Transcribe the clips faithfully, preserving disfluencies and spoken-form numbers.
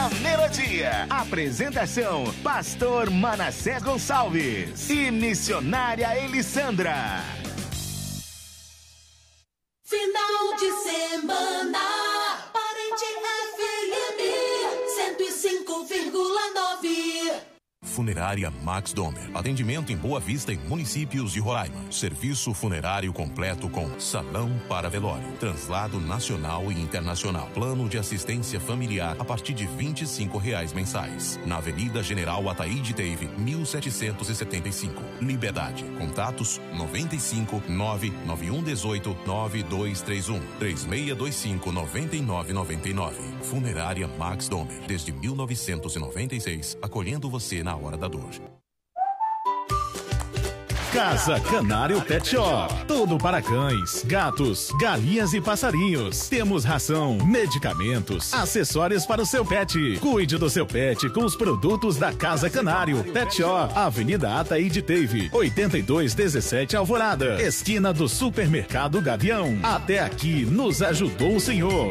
da melodia. Apresentação: Pastor Manassés Gonçalves e Missionária Elissandra. Final de semana, Parente F M cento e cinco vírgula nove. Funerária Max Domer. Atendimento em Boa Vista e municípios de Roraima. Serviço funerário completo com salão para velório, translado nacional e internacional. Plano de assistência familiar a partir de vinte e cinco reais mensais. Na Avenida General Ataíde Teve, mil setecentos e setenta e cinco. Liberdade. Contatos noventa e cinco, nove nove um oito, nove dois três um, três seis dois cinco, nove nove nove nove. Funerária Max Domer. Desde mil novecentos e noventa e seis, acolhendo você na hora da dor. Casa Canário Pet Shop. Tudo para cães, gatos, galinhas e passarinhos. Temos ração, medicamentos, acessórios para o seu pet. Cuide do seu pet com os produtos da Casa Canário Pet Shop. Avenida Ataíde Teve, oitenta e dois dezessete Alvorada, esquina do Supermercado Gavião. Até aqui nos ajudou o Senhor.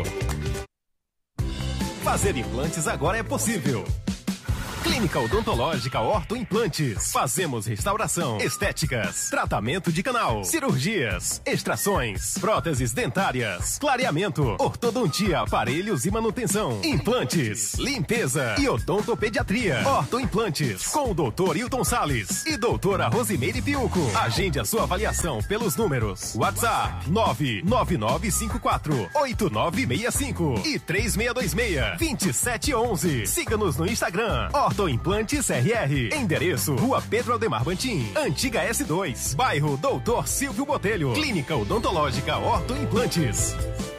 Fazer implantes agora é possível. Clínica Odontológica Orto Implantes. Fazemos restauração, estéticas, tratamento de canal, cirurgias, extrações, próteses dentárias, clareamento, ortodontia, aparelhos e manutenção, implantes, limpeza e odontopediatria. Orto Implantes, com o doutor Hilton Salles e doutora Rosimeire Piuco. Agende a sua avaliação pelos números WhatsApp nove nove nove cinco quatro, oito nove seis cinco e três seis dois seis, dois sete um um. Siga-nos no Instagram, Orto Implantes R R. Endereço: Rua Pedro Aldemar Bantim, Antiga S dois, bairro Doutor Silvio Botelho. Clínica Odontológica Orto Implantes.